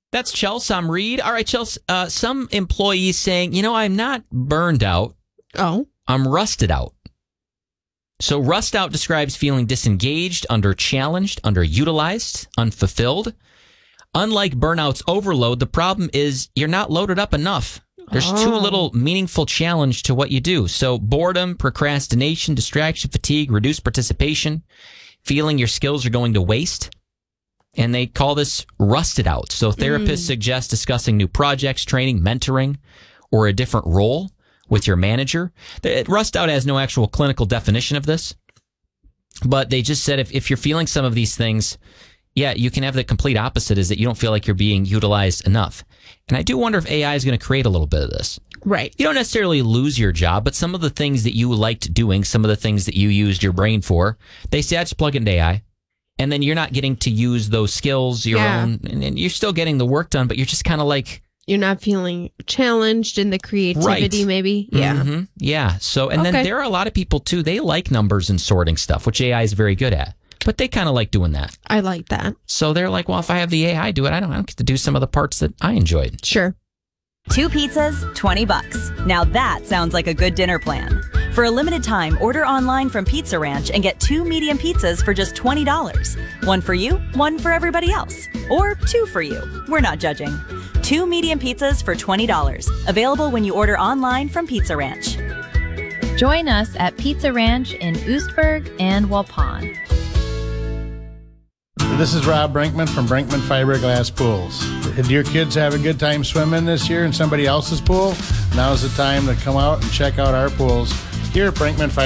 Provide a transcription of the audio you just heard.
That's Chelsea. I'm Reed. All right, Chelsea. Some employees saying, I'm not burned out. Oh. I'm rusted out. So rust out describes feeling disengaged, under-challenged, underutilized, unfulfilled. Unlike burnout's overload, the problem is you're not loaded up enough. There's too little meaningful challenge to what you do. So boredom, procrastination, distraction, fatigue, reduced participation, feeling your skills are going to waste. And they call this rusted out. So therapists suggest discussing new projects, training, mentoring, or a different role with your manager. Rust out has no actual clinical definition of this. But they just said if you're feeling some of these things, you can have the complete opposite, is that you don't feel like you're being utilized enough. And I do wonder if AI is going to create a little bit of this. Right. You don't necessarily lose your job, but some of the things that you liked doing, some of the things that you used your brain for, they say, I just plug into AI. And then you're not getting to use those skills, your own, and you're still getting the work done, but you're just kind of like... You're not feeling challenged in the creativity, maybe? Yeah. Mm-hmm. Yeah. So, and then there are a lot of people, too, they like numbers and sorting stuff, which AI is very good at. But they kind of like doing that. I like that. So they're like, well, if I have the AI do it, I don't get to do some of the parts that I enjoyed. Sure. 2 pizzas, $20. Now that sounds like a good dinner plan. For a limited time, order online from Pizza Ranch and get 2 medium pizzas for just $20. One for you, one for everybody else. Or 2 for you. We're not judging. 2 medium pizzas for $20. Available when you order online from Pizza Ranch. Join us at Pizza Ranch in Oostburg and Waupun. This is Rob Brinkman from Brinkman Fiberglass Pools. Did your kids have a good time swimming this year in somebody else's pool? Now's the time to come out and check out our pools here at Brinkman Fiberglass.